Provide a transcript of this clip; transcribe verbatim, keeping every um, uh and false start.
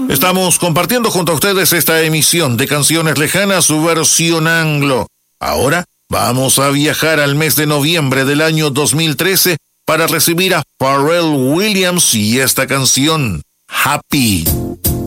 Estamos compartiendo junto a ustedes esta emisión de Canciones Lejanas, su versión anglo. Ahora vamos a viajar al mes de noviembre del año dos mil trece para recibir a Pharrell Williams y esta canción, Happy.